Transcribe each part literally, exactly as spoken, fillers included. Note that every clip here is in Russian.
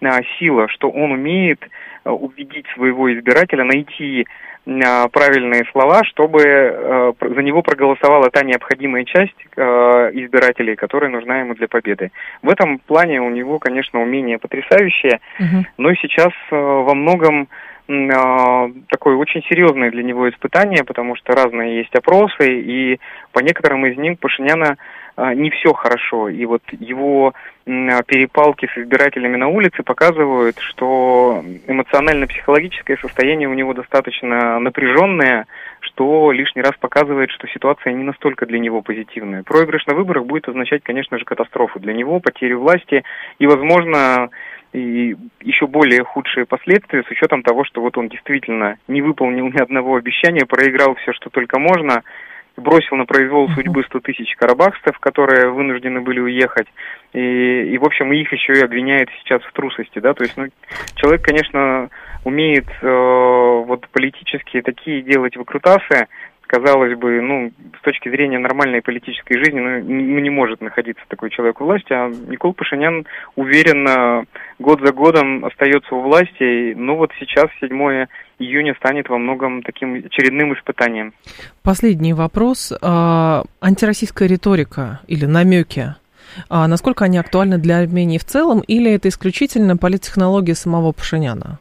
сила, что он умеет убедить своего избирателя, найти правильные слова, чтобы э, за него проголосовала та необходимая часть э, избирателей, которая нужна ему для победы. В этом плане у него, конечно, умение потрясающее, uh-huh. но сейчас э, во многом э, такое очень серьезное для него испытание, потому что разные есть опросы, и по некоторым из них Пашиняна э, не все хорошо. И вот его перепалки с избирателями на улице показывают, что эмоционально-психологическое состояние у него достаточно напряженное, что лишний раз показывает, что ситуация не настолько для него позитивная. Проигрыш на выборах будет означать, конечно же, катастрофу для него, потерю власти и, возможно, и еще более худшие последствия с учетом того, что вот он действительно не выполнил ни одного обещания, проиграл все, что только можно, бросил на произвол судьбы сто тысяч карабахцев, которые вынуждены были уехать, и, и, в общем, их еще и обвиняют сейчас в трусости, да, то есть, ну, человек, конечно, умеет э, вот политические такие делать выкрутасы, казалось бы, ну, с точки зрения нормальной политической жизни, ну, не, не может находиться такой человек у власти, а Никол Пашинян уверенно год за годом остается у власти, ну, вот сейчас, седьмое июня, станет во многом таким очередным испытанием. Последний вопрос. А, антироссийская риторика или намеки, а насколько они актуальны для Армении в целом, или это исключительно политтехнология самого Пашиняна?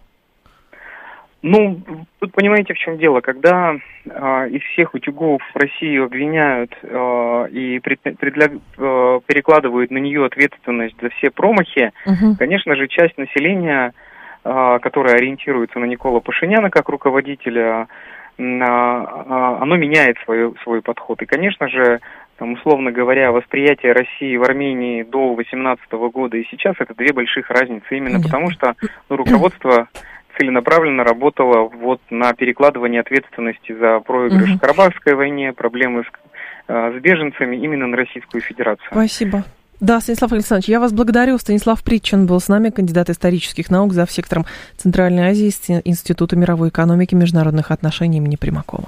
Ну, тут понимаете, в чем дело. Когда э, из всех утюгов Россию обвиняют э, и пред, предля, э, перекладывают на нее ответственность за все промахи, угу. конечно же, часть населения, э, которая ориентируется на Никола Пашиняна как руководителя, э, э, оно меняет свой, свой подход. И, конечно же, там, условно говоря, восприятие России в Армении до восемнадцатого года и сейчас — это две больших разницы. Именно Нет. потому что ну, руководство целенаправленно работала вот на перекладывание ответственности за проигрыш угу. в Карабахской войне, проблемы с, э, с беженцами именно на Российскую Федерацию. Спасибо. Да, Станислав Александрович, я вас благодарю. Станислав Притчин был с нами, кандидат исторических наук, завсектором Центральной Азии Института мировой экономики и международных отношений имени Примакова.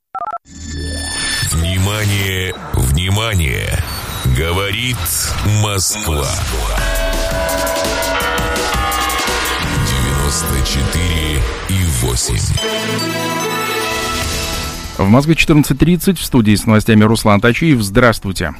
Внимание, внимание! Говорит Москва. девяносто четыре и восемь. В Москве четырнадцать тридцать, в студии с новостями Руслан Тачиев. Здравствуйте.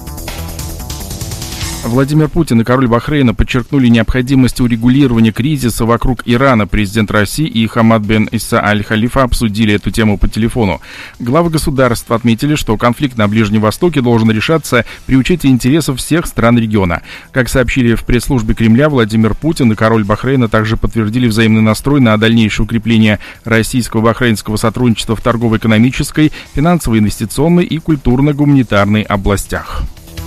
Владимир Путин и король Бахрейна подчеркнули необходимость урегулирования кризиса вокруг Ирана. Президент России и Хамад бен Иса аль-Халифа обсудили эту тему по телефону. Главы государств отметили, что конфликт на Ближнем Востоке должен решаться при учете интересов всех стран региона. Как сообщили в пресс-службе Кремля, Владимир Путин и король Бахрейна также подтвердили взаимный настрой на дальнейшее укрепление российско-бахрейнского сотрудничества в торгово-экономической, финансово-инвестиционной и культурно-гуманитарной областях.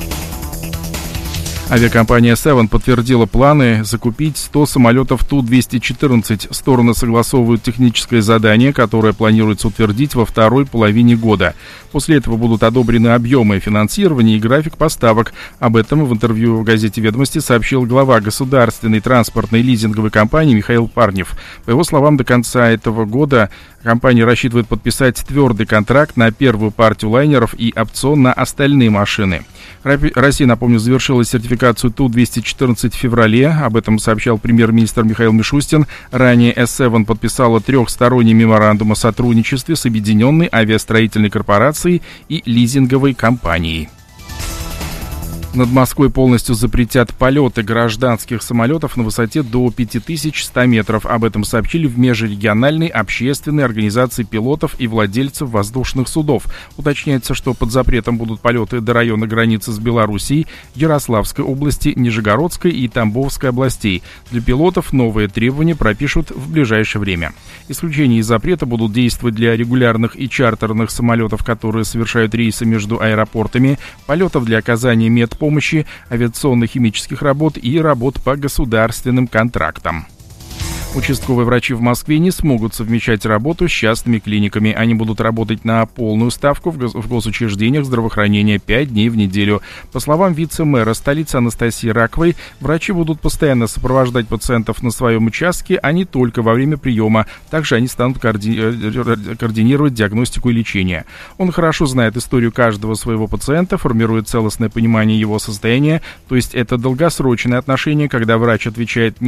Авиакомпания Seven подтвердила планы закупить сто самолетов Ту двести четырнадцать. Стороны согласовывают техническое задание, которое планируется утвердить во второй половине года. После этого будут одобрены объемы финансирования и график поставок. Об этом в интервью в газете «Ведомости» сообщил глава государственной транспортной лизинговой компании Михаил Парнев. По его словам, до конца этого года компания рассчитывает подписать твердый контракт на первую партию лайнеров и опцион на остальные машины. Россия, напомню, завершила сертификацию Ту двести четырнадцать в феврале. Об этом сообщал премьер-министр Михаил Мишустин. Ранее эс севен подписала трехсторонний меморандум о сотрудничестве с Объединенной авиастроительной корпорацией и лизинговой компанией. Над Москвой полностью запретят полеты гражданских самолетов на высоте до пять тысяч сто метров. Об этом сообщили в межрегиональной общественной организации пилотов и владельцев воздушных судов. Уточняется, что под запретом будут полеты до района границы с Белоруссией, Ярославской области, Нижегородской и Тамбовской областей. Для пилотов новые требования пропишут в ближайшее время. Исключения из запрета будут действовать для регулярных и чартерных самолетов, которые совершают рейсы между аэропортами, полетов для оказания медпомощи, помощи, авиационно-химических работ и работ по государственным контрактам. Участковые врачи в Москве не смогут совмещать работу с частными клиниками. Они будут работать на полную ставку в, гос- в госучреждениях здравоохранения пять дней в неделю. По словам вице-мэра столицы Анастасии Раковой, врачи будут постоянно сопровождать пациентов на своем участке, а не только во время приема. Также они станут коорди- координировать диагностику и лечение. Он хорошо знает историю каждого своего пациента, формирует целостное понимание его состояния, то есть это долгосрочное отношение, когда врач отвечает не